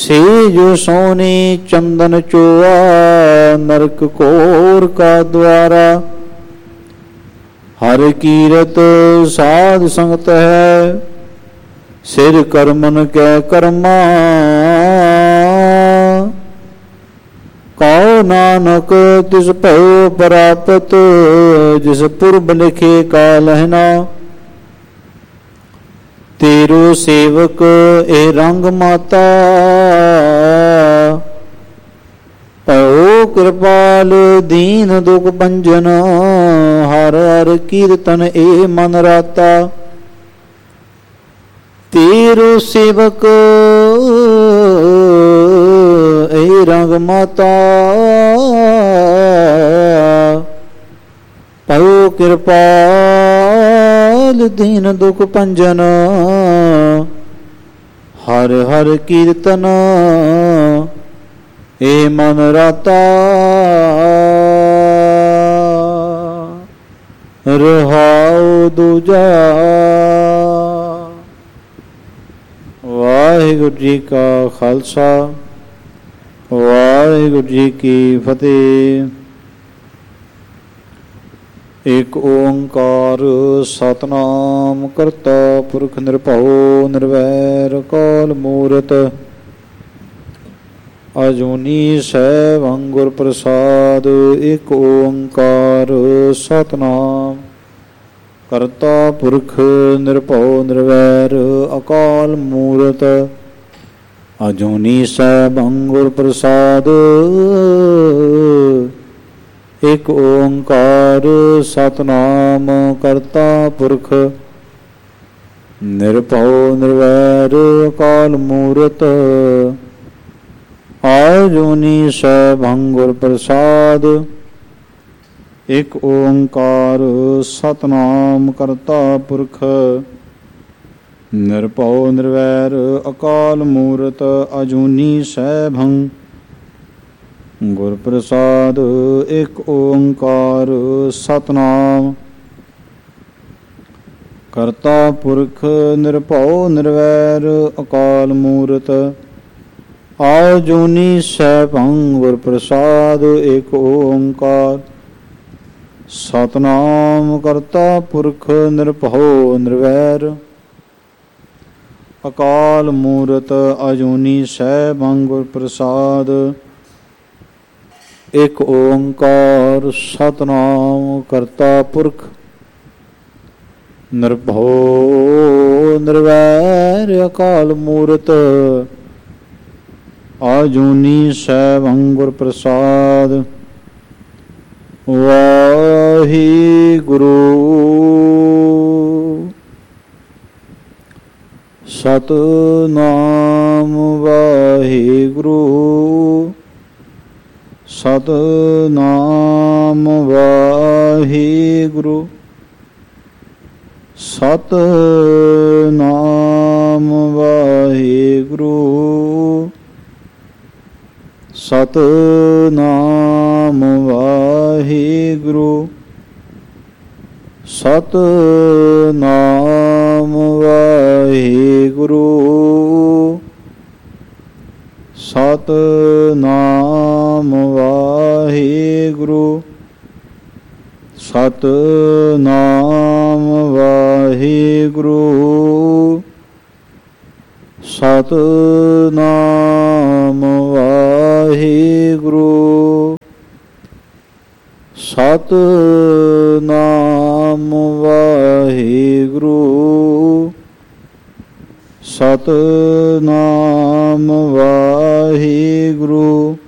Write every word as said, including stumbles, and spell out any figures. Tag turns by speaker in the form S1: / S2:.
S1: से जो सोने चंदन चोआ नरक कोर का द्वारा। हर कीरत साध संगत है सिर करमन कै कर्मा। कहो नानक तिस भयो प्राप्त जिस पूर्व लिखे का लहना। तेरो सेवक ए रंग माता भयो कृपाल दीन दुख भंजन। हर हर कीर्तन ए मन राता। तेरो सेवक ए रंग माता भयो कृपाल दीन दुख भंजन। हर हर कीर्तन ए मन राता। रहाओ दूजा। वाहिगुरु जी का खालसा वाहिगुरु जी की फतेह। एक ओंकार सतनाम करता पुरख निरभउ निर्वैर अकाल मूरत अजूनी सैभं गुर प्रसाद। एक ओंकार सतनाम करता पुरख निरभउ निर्वैर अकाल मूरत अजूनी सैभं गुर प्रसाद। एक ओंकार सतनाम करता पुरख निरभउ निर्वैर अकाल मूरत अजूनी सैभं गुर प्रसाद। एक ओंकार सतनाम करता पुरख निरभउ निर्वैर अकाल मूरत अजूनी सैभं गुर प्रसाद। एक ओंकार सतनाम करता पुरख निरभउ निर्वैर अकाल मूरत अजूनी सैभं गुर प्रसाद। एक ओंकार सतनाम करता पुरख निरभउ निर्वैर अकाल मूरत अजूनी सैभं गुर प्रसाद। एक ओंकार सतनाम करता पुरख निरभउ निर्वैर अकाल मूरत अजूनी सैभं गुर प्रसाद। वाहिगुरु सतनाम वाहिगुरु सतनाम वाहिगुरु सतनाम वाहिगुरु सतनाम वाहिगुरु सतनाम वाहिगुरु सतनाम वाहिगुरु सतनाम वाहिगुरु सतनाम वाहिगुरु सतनाम वाहिगुरु सतनाम वाहिगुरु